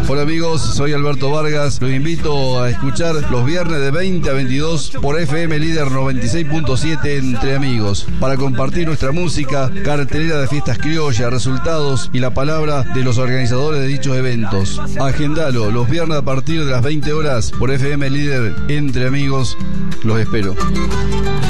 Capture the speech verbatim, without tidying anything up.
Hola amigos, soy Alberto Vargas. Los invito a escuchar los viernes de veinte a veintidós por F M Líder noventa y seis punto siete Entre Amigos, para compartir nuestra música, cartelera de fiestas criollas, resultados y la palabra de los organizadores de dichos eventos. Agendalo, los viernes a partir de las veinte horas por F M Líder Entre Amigos. Los espero.